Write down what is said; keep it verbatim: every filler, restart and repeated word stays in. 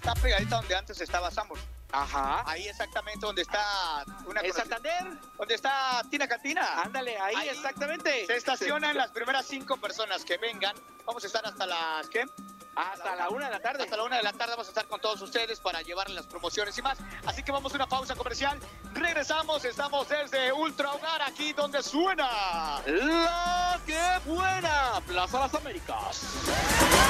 está pegadita donde antes estaba Sambor. Ajá. Ahí exactamente donde está una ¿En Santander? donde está Tina Cantina. Ándale, ahí, ahí exactamente. Se estacionan sí. Las primeras cinco personas que vengan. Vamos a estar hasta las ¿qué? Hasta la una de la tarde. Hasta la una de la tarde vamos a estar con todos ustedes para llevarles las promociones y más. Así que vamos a una pausa comercial. Regresamos, estamos desde Ultra Hogar, aquí donde suena La que buena Plaza Las Américas.